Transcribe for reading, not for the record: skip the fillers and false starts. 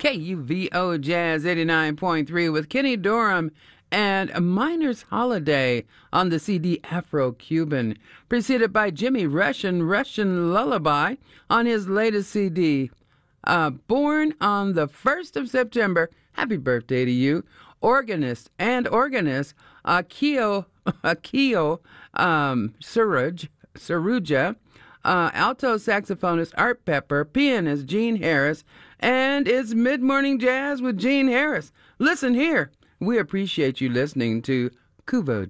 KUVO Jazz 89.3 with Kenny Dorham and a Miner's Holiday on the CD Afro-Cuban, preceded by Jimmy Russian Lullaby on his latest CD, born on the 1st of September. Happy birthday to you. Organist Akio Saruja, alto saxophonist Art Pepper, pianist Gene Harris, and it's Mid-Morning Jazz with Gene Harris. Listen here. We appreciate you listening to Kuvo